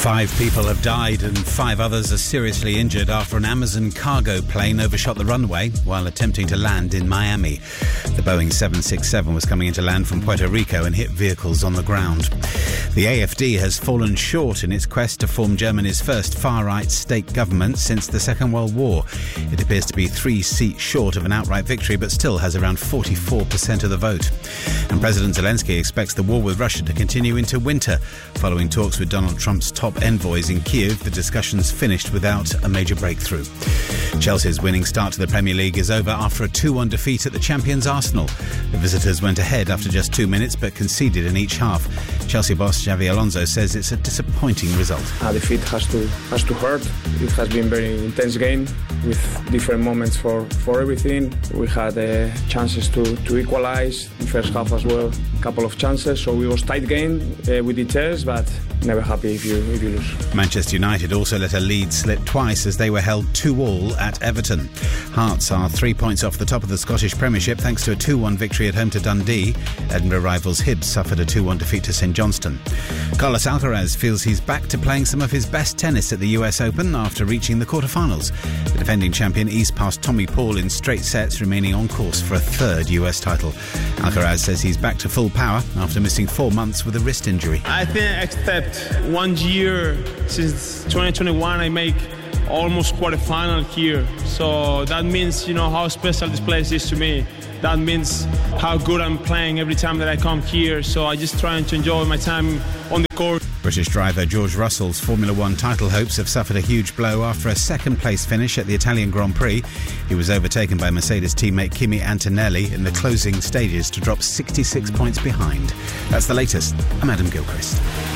5 people have died and 5 others are seriously injured after an Amazon cargo plane overshot the runway while attempting to land in Miami. The Boeing 767 was coming into land from Puerto Rico and hit vehicles on the ground. The AfD has fallen short in its quest to form Germany's first far-right state government since the Second World War. It appears to be 3 seats short of an outright victory, but still has around 44% of the vote. And President Zelensky expects the war with Russia to continue into winter. Following talks with Donald Trump's top envoys in Kyiv, the discussions finished without a major breakthrough. Chelsea's winning start to the Premier League is over after a 2-1 defeat at the champions Arsenal. The visitors went ahead after just 2 minutes but conceded in each half. Chelsea boss Xabi Alonso says it's a disappointing result. A defeat has to hurt. It has been a very intense game with different moments for everything. We had chances to equalise in first half as well, a couple of chances, so it was tight game with each other, but never happy if you lose. Manchester United also let a lead slip twice as they were held 2-2 at Everton. Hearts are 3 points off the top of the Scottish Premiership thanks to a 2-1 victory at home to Dundee. Edinburgh rivals Hibs suffered a 2-1 defeat to St Johnstone. Carlos Alcaraz feels he's back to playing some of his best tennis at the US Open after reaching the quarterfinals. The defending champion eased past Tommy Paul in straight sets, remaining on course for a third US title. Alcaraz says he's back to full power after missing 4 months with a wrist injury. I think except 1 year since 2021 I make almost quarterfinal here, so that means how special this place is to me. That means how good I'm playing every time that I come here, so I just trying to enjoy my time on the court. British driver George Russell's Formula One title hopes have suffered a huge blow after a second-place finish at the Italian Grand Prix. He was overtaken by Mercedes teammate Kimi Antonelli in the closing stages to drop 66 points behind. That's the latest. I'm Adam Gilchrist.